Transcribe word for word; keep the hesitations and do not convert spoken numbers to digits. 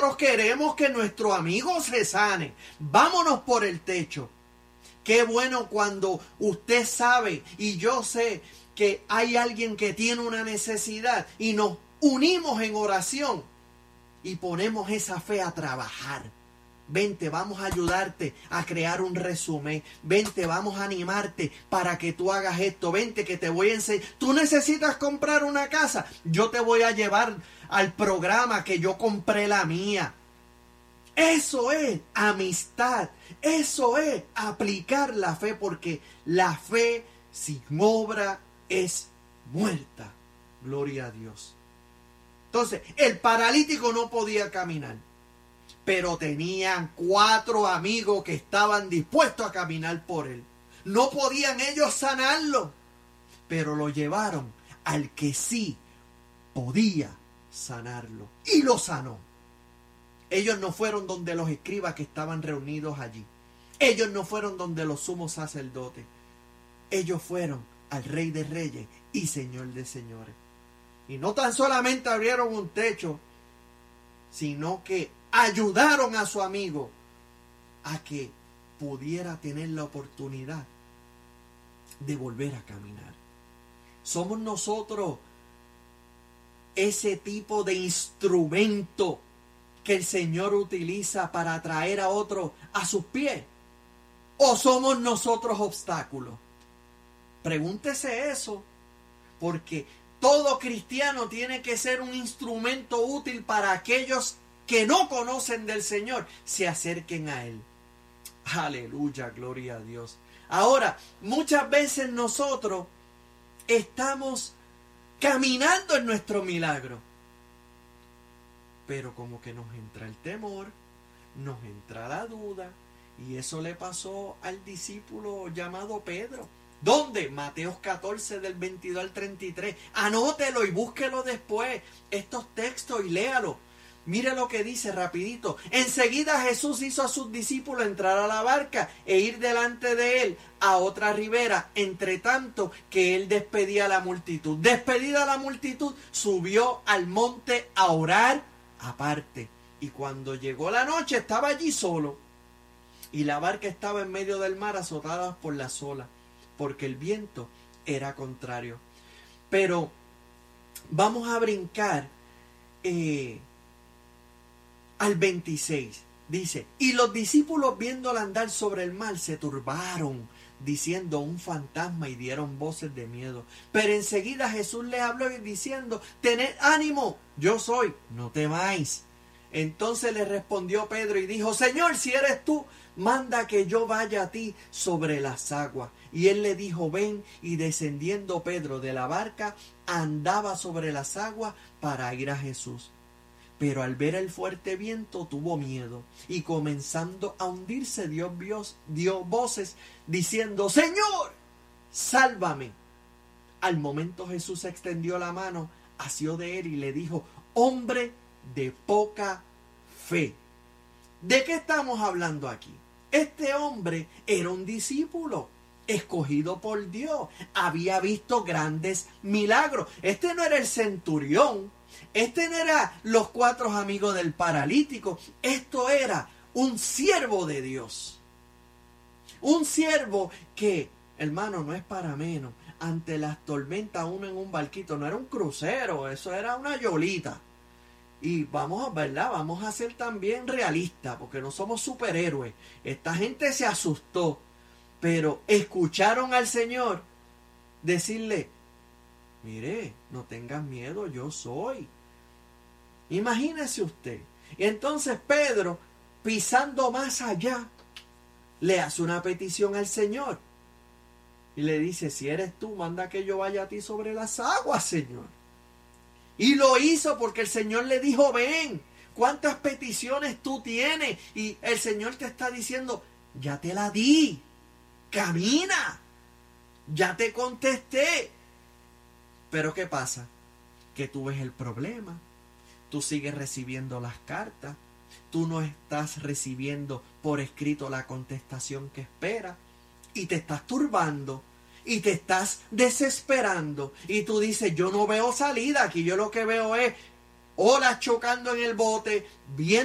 nosotros queremos que nuestro amigo se sane. Vámonos por el techo. Qué bueno cuando usted sabe y yo sé que hay alguien que tiene una necesidad y nos unimos en oración y ponemos esa fe a trabajar. Vente, vamos a ayudarte a crear un resumen. Vente, vamos a animarte para que tú hagas esto. Vente, que te voy a enseñar. Tú necesitas comprar una casa. Yo te voy a llevar al programa que yo compré la mía. Eso es amistad. Eso es aplicar la fe, porque la fe sin obra es muerta. Gloria a Dios. Entonces, el paralítico no podía caminar, pero tenían cuatro amigos que estaban dispuestos a caminar por él. No podían ellos sanarlo, pero lo llevaron al que sí podía sanarlo. Y lo sanó. Ellos no fueron donde los escribas que estaban reunidos allí. Ellos no fueron donde los sumos sacerdotes. Ellos fueron al Rey de Reyes y Señor de Señores. Y no tan solamente abrieron un techo, sino que ayudaron a su amigo a que pudiera tener la oportunidad de volver a caminar. Somos nosotros ese tipo de instrumento que el Señor utiliza para atraer a otros a sus pies, ¿o somos nosotros obstáculos? Pregúntese eso, porque todo cristiano tiene que ser un instrumento útil para aquellos que no conocen del Señor, se acerquen a Él. Aleluya, gloria a Dios. Ahora, muchas veces nosotros estamos caminando en nuestro milagro, pero como que nos entra el temor, nos entra la duda, y eso le pasó al discípulo llamado Pedro. ¿Dónde? Mateo catorce del veintidós al treinta y tres. Anótelo y búsquelo después, estos textos, y léalo. Mire lo que dice rapidito. Enseguida Jesús hizo a sus discípulos entrar a la barca e ir delante de él a otra ribera, entre tanto que él despedía a la multitud. Despedida la multitud, subió al monte a orar aparte. Y cuando llegó la noche estaba allí solo. Y la barca estaba en medio del mar, azotada por las olas, porque el viento era contrario. Pero vamos a brincar eh, al veintiséis. Dice, y los discípulos viéndola andar sobre el mar se turbaron, diciendo un fantasma, y dieron voces de miedo. Pero enseguida Jesús les habló diciendo, tened ánimo, yo soy, no temáis. Entonces le respondió Pedro y dijo, Señor, si eres tú, manda que yo vaya a ti sobre las aguas. Y él le dijo, ven, y descendiendo Pedro de la barca, andaba sobre las aguas para ir a Jesús. Pero al ver el fuerte viento tuvo miedo, y comenzando a hundirse dio, dio voces diciendo, Señor, sálvame. Al momento Jesús extendió la mano, asió de él y le dijo, hombre de poca fe. ¿De qué estamos hablando aquí? Este hombre era un discípulo escogido por Dios. Había visto grandes milagros. Este no era el centurión. Este no era los cuatro amigos del paralítico. Esto era un siervo de Dios. Un siervo que, hermano, no es para menos. Ante las tormentas, uno en un barquito. No era un crucero, eso era una yolita. Y vamos a, ¿verdad? Vamos a ser también realistas, porque no somos superhéroes. Esta gente se asustó, pero escucharon al Señor decirle, mire, no tengan miedo, yo soy. Imagínese usted. Y entonces Pedro, pisando más allá, le hace una petición al Señor. Y le dice, si eres tú, manda que yo vaya a ti sobre las aguas, Señor. Y lo hizo porque el Señor le dijo, ven, ¿cuántas peticiones tú tienes? Y el Señor te está diciendo, ya te la di, camina, ya te contesté. Pero ¿qué pasa? Que tú ves el problema, tú sigues recibiendo las cartas, tú no estás recibiendo por escrito la contestación que esperas y te estás turbando. Y te estás desesperando. Y tú dices, yo no veo salida aquí. Yo lo que veo es olas chocando en el bote, viento